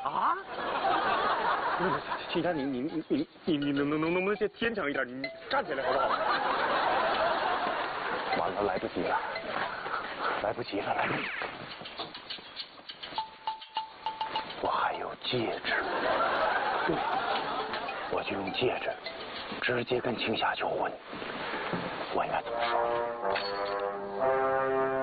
啊？青山，你能不能坚强一点？你站起来好不好？完了，来不及了，来不及了，来不及！我还有戒指，对，我就用戒指直接跟青霞求婚。我应该怎么说？